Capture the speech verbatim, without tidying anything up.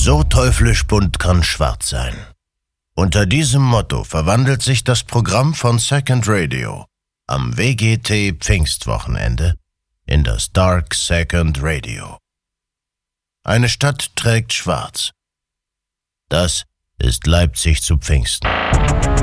So teuflisch bunt kann schwarz sein. Unter diesem Motto verwandelt sich das Programm von Second Radio am W G T Pfingstwochenende in das Dark Second Radio. Eine Stadt trägt schwarz. Das ist Leipzig zu Pfingsten.